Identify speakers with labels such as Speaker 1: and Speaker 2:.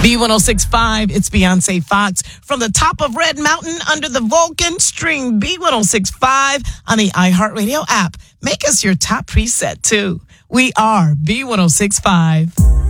Speaker 1: B1065, it's Beyonce Fox. From the top of Red Mountain under the Vulcan, stream B1065 on the iHeartRadio app. Make us your top preset, too. We are B1065.